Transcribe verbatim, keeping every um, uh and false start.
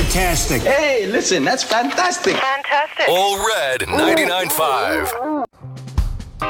fantastic. Hey, listen, that's fantastic. Fantastic. All Red ninety-nine point five.